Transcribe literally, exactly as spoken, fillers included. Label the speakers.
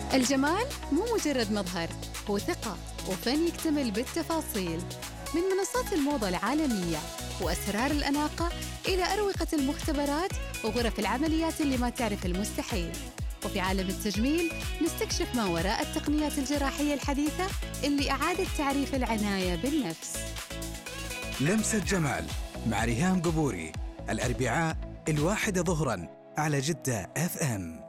Speaker 1: الجمال مو مجرد مظهر، هو ثقة وفن يكتمل بالتفاصيل. من منصات الموضة العالمية وأسرار الأناقة إلى أروقة المختبرات وغرف العمليات اللي ما تعرف المستحيل. وفي عالم التجميل نستكشف ما وراء التقنيات الجراحية الحديثة اللي أعادت تعريف العناية بالنفس.
Speaker 2: لمسة جمال مع ريهام قبوري، الأربعاء الواحدة ظهراً على جدة اف ام.